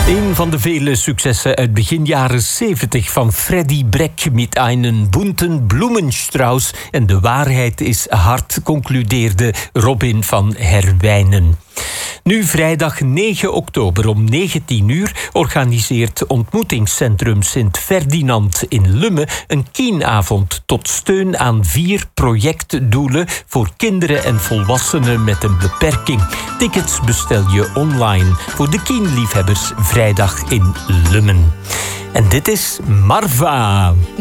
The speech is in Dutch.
Een van de vele successen uit begin jaren 70 van Freddy Breck met einen bunten Blumenstrauß. En de waarheid is hard, concludeerde Robin van Herwijnen. Nu vrijdag 9 oktober om 19 uur organiseert ontmoetingscentrum Sint-Ferdinand in Lummen een kienavond tot steun aan 4 projectdoelen voor kinderen en volwassenen met een beperking. Tickets bestel je online voor de kienliefhebbers vrijdag in Lummen. En dit is Marva.